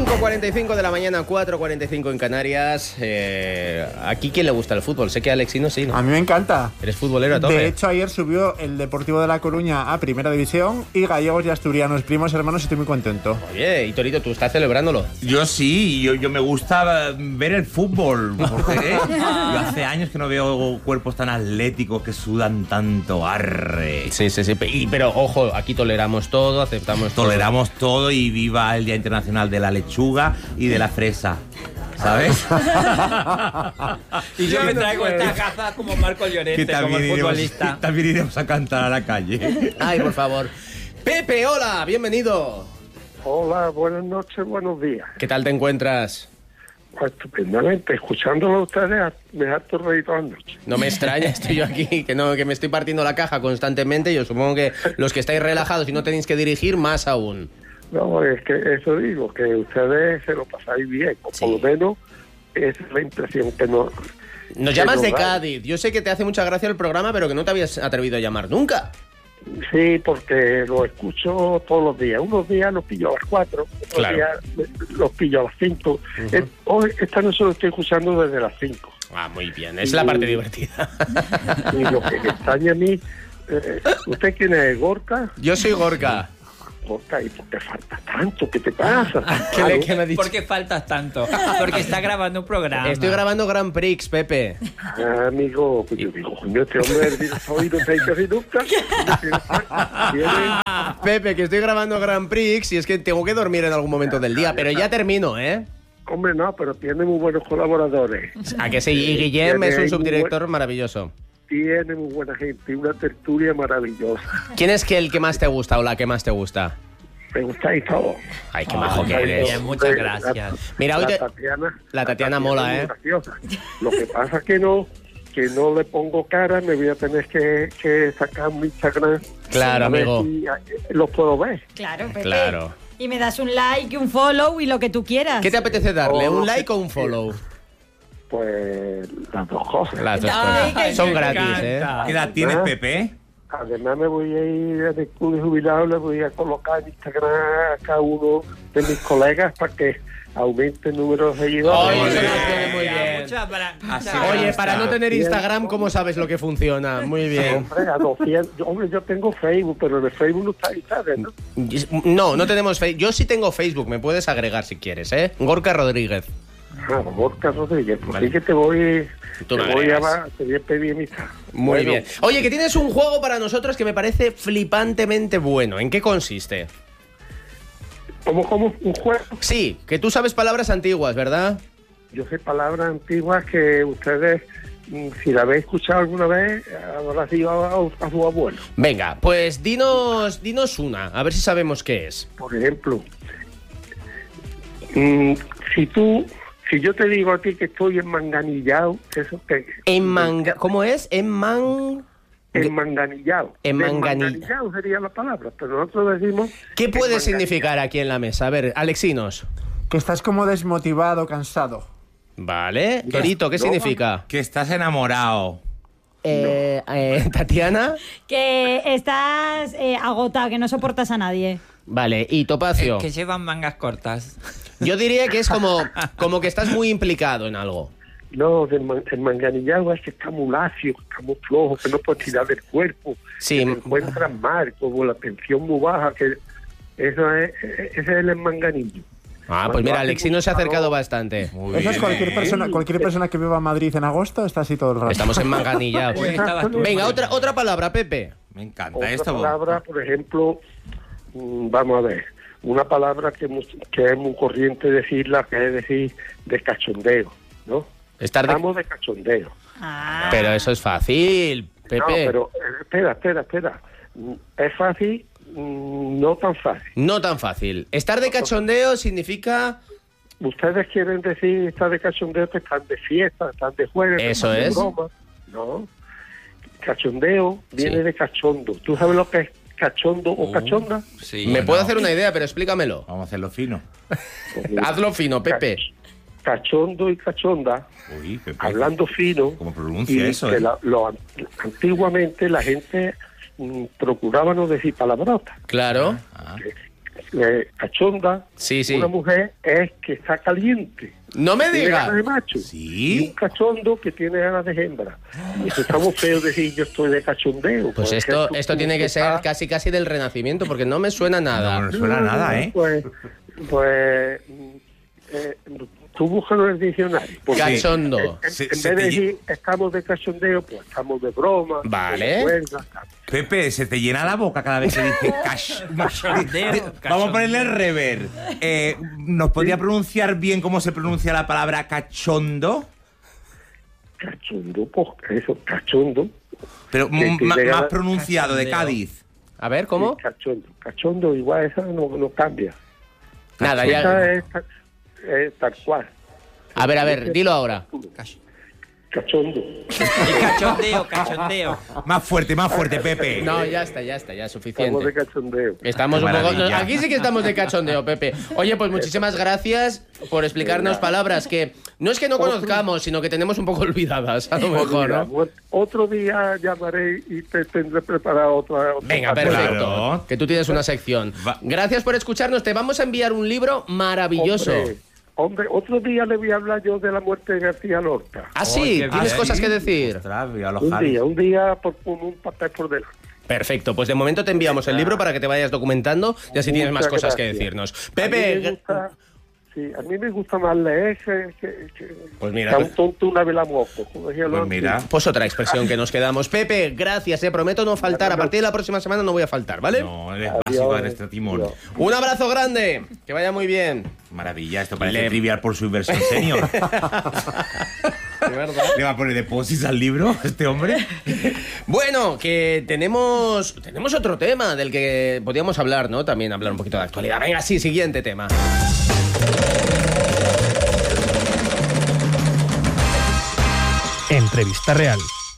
5:45 de la mañana, 4:45 en Canarias. ¿Aquí quién le gusta el fútbol? Sé que a Alexino sí, ¿no? A mí me encanta. Eres futbolero a tope. De hecho, ayer subió el Deportivo de La Coruña a Primera División y gallegos y asturianos, primos hermanos, estoy muy contento. Oye, y Torito, ¿tú estás celebrándolo? Yo sí, yo me gusta ver el fútbol. Porque, yo hace años que no veo cuerpos tan atléticos que sudan tanto. Arre. Sí. Pero, ojo, aquí toleramos todo, aceptamos todo. Toleramos todo y viva el Día Internacional de la Lechuga y de la fresa. ¿Sabes? Y yo me traigo estas gafas como Marco Llorente, como el futbolista. También iremos a cantar a la calle. Ay, por favor. Pepe, hola, bienvenido. Hola, buenas noches, buenos días. ¿Qué tal te encuentras? Pues estupendamente, escuchándolo a ustedes me harto reír todas las noches. No me extraña, estoy yo aquí, que me estoy partiendo la caja constantemente. Yo supongo que los que estáis relajados y no tenéis que dirigir, más aún. No, es que eso digo, que ustedes se lo pasáis bien, o Sí. por lo menos esa es la impresión que no... Nos que llamas nos de da. Cádiz. Yo sé que te hace mucha gracia el programa, pero que no te habías atrevido a llamar nunca. Sí, porque lo escucho todos los días. Unos días los pillo a las 4, otros Claro. días los pillo a las 5. Hoy, esta noche lo estoy escuchando desde las 5. Ah, muy bien, es la parte divertida. Y lo que me extraña a mí... ¿usted quién es? ¿Gorka? Yo soy Gorka. Gorka, ¿y por qué falta tanto? ¿Qué te pasa? ¿Qué me ha dicho? ¿Por qué faltas tanto? Porque está grabando un programa. Estoy grabando Grand Prix, Pepe. Ah, amigo, pues yo digo, coño, este hombre hoy no se ha hecho así nunca. Tiene- Pepe, que estoy grabando Grand Prix y es que tengo que dormir en algún momento del día, pero ya termino, ¿eh? Hombre, no, pero tiene muy buenos colaboradores. A que sí, y Guillem es un Tiene subdirector maravilloso. Tiene muy buena gente y una tertulia maravillosa. ¿Quién es el que más te gusta o la que más te gusta? Me gustáis todos. Ay, qué majo que eres. Bien, muchas gracias. Mira, hoy La Tatiana mola, es muy ¿eh? graciosa. Lo que pasa es que no le pongo cara, me voy a tener que sacar un Instagram. Claro, a ver amigo. si los puedo ver. Claro, Pepe. Claro. Y me das un like, un follow y lo que tú quieras. ¿Qué te apetece darle? ¿Un like o un follow? Pues las dos cosas. Las dos Ay, cosas. que Son me gratis, ¿eh? encanta. ¿Qué edad tienes, Pepe? Además me voy a ir al club de jubilados, le voy a colocar en Instagram a cada uno de mis colegas para que aumente el número de seguidores. Oye, eso bien. nos viene muy bien. Así Oye, está. para no tener Instagram, ¿cómo sabes lo que funciona? Muy bien. Hombre, a 200. Hombre, yo tengo Facebook, pero en el Facebook no está ahí, ¿sabes? ¿No? No tenemos Facebook. Yo sí tengo Facebook, me puedes agregar si quieres, ¿eh? Gorka Rodríguez. Ah, Gorka Rodríguez, pues Vale. sí que te voy Tú me a agregas. te voy a pedir amistad. Muy Bueno, bien. Oye, que tienes un juego para nosotros que me parece flipantemente bueno. ¿En qué consiste? ¿Cómo un juego? Sí, que tú sabes palabras antiguas, ¿verdad? Yo sé palabras antiguas que ustedes, si la habéis escuchado alguna vez, habrá sido a su abuelo. Venga, pues dinos una, a ver si sabemos qué es. Por ejemplo, si yo te digo a ti que estoy enmanganillado, ¿eso qué? ¿Cómo es? Enmanganillado. Enmanganillado. Enmanganillado sería la palabra, pero nosotros decimos... ¿Qué puede enmanganillado. significar aquí en la mesa? A ver, Alexinos. Que estás como desmotivado, cansado. Vale. Torito, ¿qué No. significa? Que estás enamorado. Tatiana. Que estás agotado, que no soportas a nadie. Vale, y Topacio. Que llevan mangas cortas. Yo diría que es como que estás muy implicado en algo. No, enmanganillado es que está muy lacio, que está muy flojo, que no puede tirar del cuerpo. Sí. Que se encuentra mal, como la tensión muy baja, que ese es el enmanganillo. Ah, pues mira, Alexino se ha acercado bastante. Muy Eso es bien, cualquier persona que viva en Madrid en agosto está así todo el rato. Estamos enmanganillados. Uy, estabas tú. Venga, otra palabra, Pepe. Me encanta Otra esto. palabra, por ejemplo, vamos a ver, una palabra que es muy corriente decirla, que es decir de cachondeo, ¿no? Estamos de cachondeo. Ah. Pero eso es fácil, Pepe. No, pero espera. Es fácil, no tan fácil. No tan fácil. Estar de cachondeo significa... Ustedes quieren decir estar de cachondeo, que están de fiesta, están de juego, que Eso están de es. broma. No. Cachondeo viene Sí. de cachondo. ¿Tú sabes lo que es cachondo o cachonda? Sí. Me puedo hacer una idea, pero explícamelo. Vamos a hacerlo fino. Hazlo fino, Pepe. Cachondo y cachonda, Uy, Pepe. hablando fino. ¿Cómo pronuncia eso, que eh? antiguamente la gente procuraba no decir palabrotas. Claro. Ah, cachonda, Sí. una mujer es que está caliente. No me Tiene digas. ganas de macho. Sí. Y un cachondo que tiene ganas de hembra. Y eso está muy feo decir yo estoy de cachondeo. Pues esto tiene que ser casi del Renacimiento, porque no me suena nada. No suena nada, ¿eh? Pues tú búscalo en el diccionario. Cachondo. En vez de decir estamos de cachondeo, pues estamos de broma. Vale. de juerga, tal. Pepe, se te llena la boca cada vez que dice Vamos a ponerle el rever. ¿Nos podría pronunciar bien cómo se pronuncia la palabra cachondo? Cachondo, pues eso, cachondo. Pero más pronunciado, de Cádiz. A ver, ¿cómo? Sí, cachondo, igual esa no cambia. Nada, Esa ya. es tal cual. A ver, dilo ahora. Cachondo. Y cachondeo. Más fuerte, Pepe. No, ya está, ya es Estamos de suficiente. cachondeo. Estamos Qué un poco. maravilla. Aquí sí que estamos de cachondeo, Pepe. Oye, pues muchísimas gracias por explicarnos palabras que no es que no conozcamos, sino que tenemos un poco olvidadas, a lo mejor, ¿no? Otro día llamaré y te tendré preparado otra Venga, perfecto. Claro. Que tú tienes una sección. Gracias por escucharnos. Te vamos a enviar un libro maravilloso. Hombre, otro día le voy a hablar yo de la muerte de García Lorca. Ah, sí, Oye, tienes bien. cosas que decir. Ostras, voy a Un alojar. día con un papel por delante. Perfecto, pues de momento te enviamos el libro para que te vayas documentando y así tienes más Muchas cosas que gracias. decirnos. A mí Pepe, me gusta más leer que Pues mira, que a un tonto una vela moco, como decía Pues Lorca. mira. pues otra expresión que nos quedamos. Pepe, gracias, prometo no faltar. A partir de la próxima semana no voy a faltar, ¿vale? No, eres básico en este timón. Adiós. Un abrazo grande, que vaya muy bien. Maravilla, esto parece trivial por su versión senior. De verdad. ¿Le va a poner deposits al libro este hombre? Bueno, que tenemos otro tema del que podíamos hablar, ¿no? También hablar un poquito de actualidad. Venga, sí, siguiente tema. Entrevista real.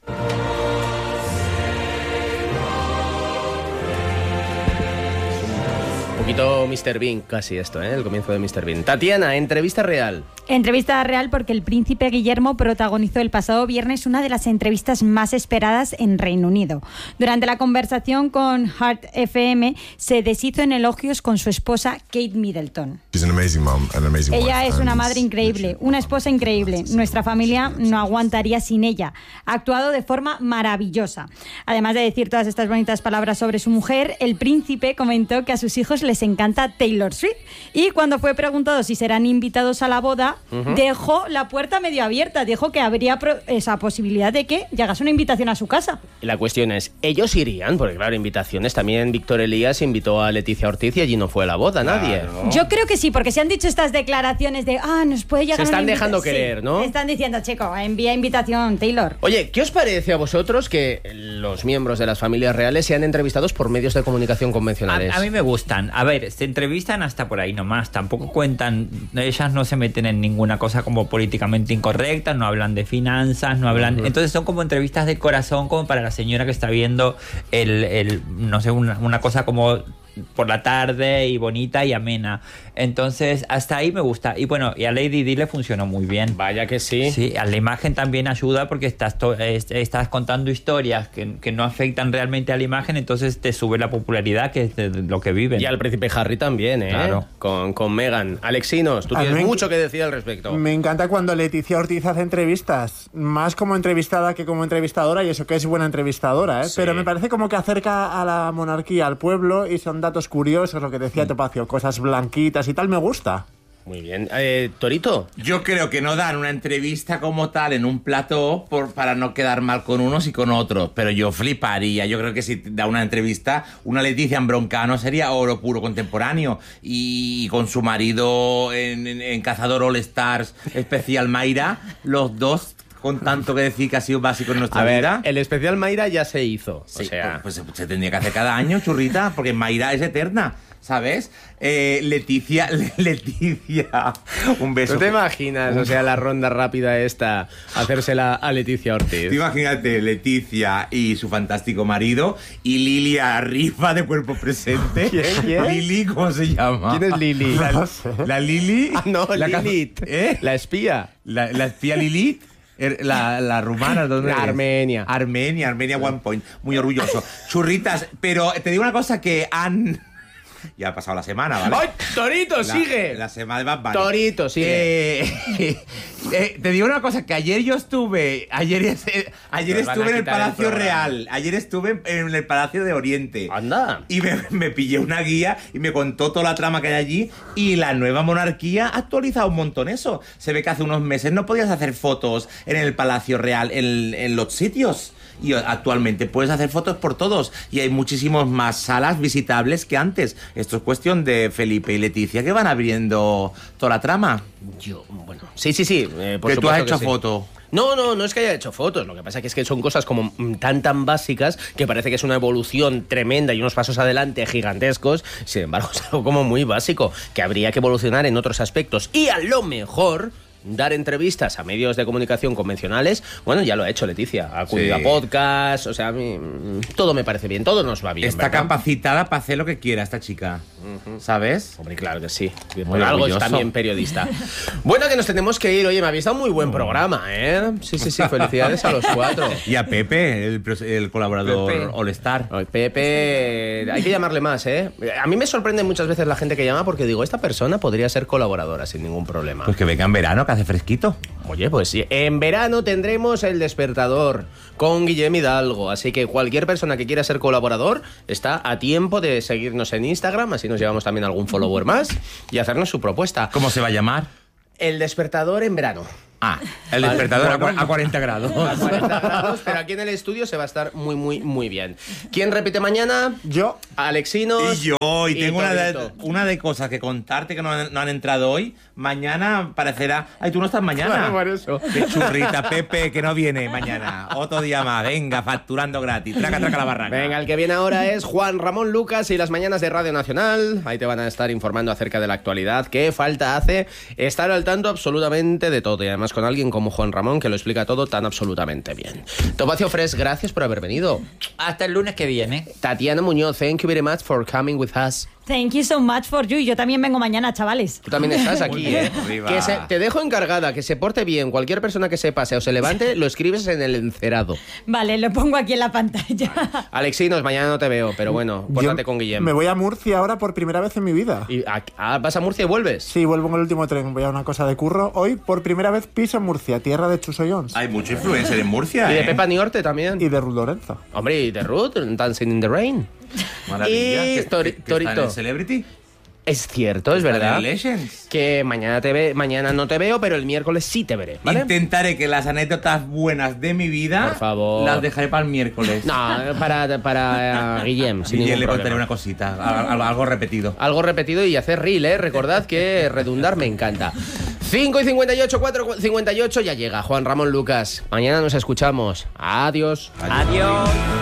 Un poquito Mr. Bean, casi esto, ¿eh? El comienzo de Mr. Bean. Tatiana, entrevista real. Entrevista real porque el príncipe Guillermo protagonizó el pasado viernes una de las entrevistas más esperadas en Reino Unido. Durante la conversación con Heart FM se deshizo en elogios con su esposa Kate Middleton. Ella es una madre increíble, una esposa increíble. Nuestra familia no aguantaría sin ella. Ha actuado de forma maravillosa. Además de decir todas estas bonitas palabras sobre su mujer, el príncipe comentó que a sus hijos les encanta Taylor Swift y cuando fue preguntado si serán invitados a la boda, dejó la puerta medio abierta, dijo que habría esa posibilidad de que llegase una invitación a su casa. Y la cuestión es, ¿ellos irían? Porque claro, invitaciones. También Víctor Elías invitó a Leticia Ortiz y allí no fue a la boda nadie. Yo creo que sí, porque se han dicho estas declaraciones de nos puede llegar Se están una dejando invitación. querer, ¿no? Están diciendo, chico, envía invitación, Taylor. Oye, ¿qué os parece a vosotros que los miembros de las familias reales sean entrevistados por medios de comunicación convencionales? A mí me gustan. A ver, se entrevistan hasta por ahí nomás. Tampoco cuentan, ellas no se meten en ninguna cosa como políticamente incorrecta, no hablan de finanzas, no hablan... Entonces son como entrevistas de corazón, como para la señora que está viendo no sé, una cosa como por la tarde y bonita y amena. Entonces, hasta ahí me gusta. Y bueno, y a Lady Di le funcionó muy bien. Vaya que sí. Sí, a la imagen también ayuda porque estás contando historias que no afectan realmente a la imagen, entonces te sube la popularidad, que es de lo que viven. Y al príncipe Harry también, ¿eh? Claro. Con Meghan. Alexinos, tú tienes mucho que decir al respecto. Me encanta cuando Leticia Ortiz hace entrevistas, más como entrevistada que como entrevistadora, y eso que es buena entrevistadora, ¿eh? Sí. Pero me parece como que acerca a la monarquía, al pueblo, y son datos curiosos, lo que decía Topacio, cosas blanquitas y tal, me gusta. Muy bien. Torito. Yo creo que no dan una entrevista como tal en un plató para no quedar mal con unos y con otros, pero yo fliparía. Yo creo que si da una entrevista, una Leticia en Broncano sería oro puro contemporáneo, y con su marido en Cazador All Stars especial Mayra, los dos con tanto que decir que ha sido básico en nuestra vida. El especial Mayra ya se hizo. Sí, o sea, pues se tendría que hacer cada año, churrita, porque Mayra es eterna, ¿sabes? Leticia, un beso. ¿tú te imaginas, o sea, la ronda rápida esta, hacérsela a Leticia Ortiz? Tú imagínate Leticia y su fantástico marido y Lili arriba de cuerpo presente. ¿Quién? Lili, ¿cómo se llama? ¿Quién es Lili? La Lili. Ah, no, la Lilith. La espía. La espía Lilith. La rumana, ¿dónde es? Armenia. Armenia, One Point. Muy orgulloso. Churritas, pero te digo una cosa que Ya ha pasado la semana, ¿vale? ¡Ay, Torito, sigue! La semana de Bad Bunny. Torito, sigue. Te digo una cosa, que ayer estuve en el Palacio Real. Ayer estuve en el Palacio de Oriente. Anda. Y me pillé una guía y me contó toda la trama que hay allí. Y la nueva monarquía ha actualizado un montón eso. Se ve que hace unos meses no podías hacer fotos en el Palacio Real, en los sitios. Y actualmente puedes hacer fotos por todos. Y hay muchísimas más salas visitables que antes. Esto es cuestión de Felipe y Leticia, que van abriendo toda la trama. Bueno, sí. Por que tú has hecho sí. foto. No es que haya hecho fotos. Lo que pasa es que son cosas como tan básicas que parece que es una evolución tremenda y unos pasos adelante gigantescos. Sin embargo, es algo como muy básico que habría que evolucionar en otros aspectos. Y a lo mejor dar entrevistas a medios de comunicación convencionales, bueno, ya lo ha hecho Leticia, ha acudido a podcast, o sea, a mí todo me parece bien, todo nos va bien. Está ¿verdad? capacitada para hacer lo que quiera esta chica, ¿sabes? Hombre, claro que sí. Muy Por algo es orgulloso. también periodista. Bueno, que nos tenemos que ir. Oye, me habéis dado muy buen programa, ¿eh? Sí, felicidades a los 4. Y a Pepe, el colaborador Pepe. All Star. Ay, Pepe, hay que llamarle más, ¿eh? A mí me sorprende muchas veces la gente que llama porque digo, esta persona podría ser colaboradora sin ningún problema. Pues que venga en verano, que hace fresquito. Oye, pues sí, en verano tendremos El Despertador con Guillem Hidalgo, así que cualquier persona que quiera ser colaborador está a tiempo de seguirnos en Instagram, así nos llevamos también algún follower más y hacernos su propuesta. ¿Cómo se va a llamar? El Despertador en verano. Ah, el despertador a 40 grados. A 40 grados, pero aquí en el estudio se va a estar muy bien. ¿Quién repite mañana? Yo. Alexinos. Y tengo Torito. una de cosas que contarte que no han entrado hoy. Mañana parecerá... Ay, tú no estás mañana. Claro, por eso. Qué churrita, Pepe, que no viene mañana. Otro día más. Venga, facturando gratis. Traca la barraca. Venga, el que viene ahora es Juan Ramón Lucas y las mañanas de Radio Nacional. Ahí te van a estar informando acerca de la actualidad. ¿Qué falta hace estar al tanto absolutamente de todo? Y además con alguien como Juan Ramón que lo explica todo tan absolutamente bien. Topacio Fresh, gracias por haber venido. Hasta el lunes que viene. Tatiana Muñoz, thank you very much for coming with us. Thank you so much for you. Yo también vengo mañana, chavales. Tú también estás aquí, ¿eh? Arriba. Te dejo encargada, que se porte bien. Cualquier persona que se pase o se levante, lo escribes en el encerado. Vale, lo pongo aquí en la pantalla. Alexinos, mañana no te veo, pero bueno, pórtate con Guillem. Me voy a Murcia ahora por primera vez en mi vida. ¿Vas a Murcia y vuelves? Sí, vuelvo en el último tren. Voy a una cosa de curro. Hoy, por primera vez, piso en Murcia, tierra de Chuso Jones. Hay mucho influencer en Murcia, Y de Pepa Niorte también. Y de Ruth Lorenzo. Hombre, y de Ruth, Dancing in the Rain. Maravilla. Y que está Torito. en Celebrity. Es cierto, es Está verdad. en Legends. Que mañana no te veo, pero el miércoles sí te veré, ¿vale? Intentaré que las anécdotas buenas de mi vida Por favor. las dejaré para el miércoles. No, para Guillem, sin Y ningún le contaré problema. una cosita, algo repetido. Algo repetido y hacer reel, ¿eh? Recordad que redundar me encanta. 5:58, 4:58, ya llega Juan Ramón Lucas. Mañana nos escuchamos. Adiós. Adiós.